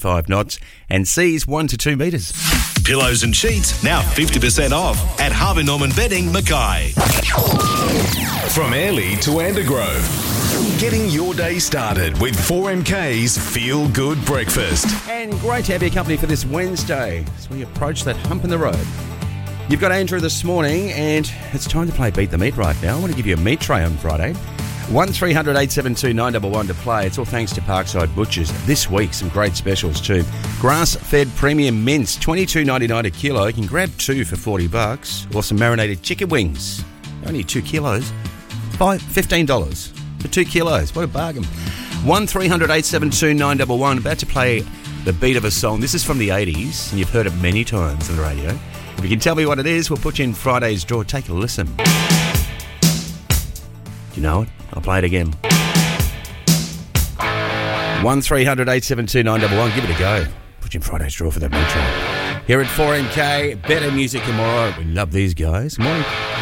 5 knots, and seas 1 to 2 metres. Pillows and sheets now 50% off at Harvey Norman Bedding, Mackay. From Airlie to Andergrove, getting your day started with 4MK's Feel Good Breakfast. And great to have your company for this Wednesday as we approach that hump in the road. You've got Andrew this morning, and it's time to play Beat the Meat right now. I want to give you a meat tray on Friday. 1300 872 911 to play. It's all thanks to Parkside Butchers. This week, some great specials too. Grass-fed premium mince, $22.99 a kilo. You can grab 2 for $40. Or some marinated chicken wings, only 2 kilos, $15 for 2 kilos. What a bargain. 1300 872 911. About to play the beat of a song. This is from the 80s, and you've heard it many times on the radio. If you can tell me what it is, we'll put you in Friday's draw. Take a listen. Do you know it? I'll play it again. 1300 872 911. Give it a go. Put you in Friday's draw for that metro. Here at 4MK, better music tomorrow. We love these guys. Morning.